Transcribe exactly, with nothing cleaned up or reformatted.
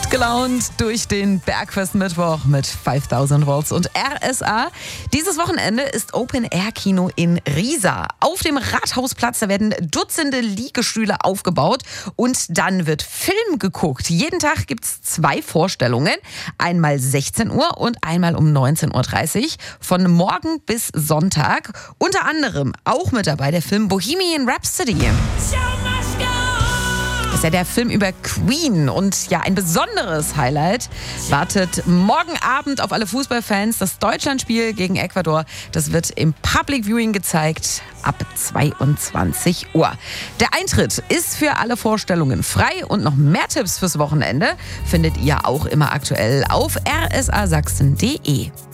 Gut gelaunt durch den Bergfest-Mittwoch mit fünftausend Volts und R S A. Dieses Wochenende ist Open-Air-Kino in Riesa. Auf dem Rathausplatz, da werden Dutzende Liegestühle aufgebaut und dann wird Film geguckt. Jeden Tag gibt es zwei Vorstellungen. Einmal sechzehn Uhr und einmal um neunzehn Uhr dreißig. Von morgen bis Sonntag. Unter anderem auch mit dabei der Film Bohemian Rhapsody. Das ist ja der Film über Queen und ja, ein besonderes Highlight wartet morgen Abend auf alle Fußballfans. Das Deutschlandspiel gegen Ecuador, das wird im Public Viewing gezeigt ab zweiundzwanzig Uhr. Der Eintritt ist für alle Vorstellungen frei und noch mehr Tipps fürs Wochenende findet ihr auch immer aktuell auf r s a sachsen punkt d e.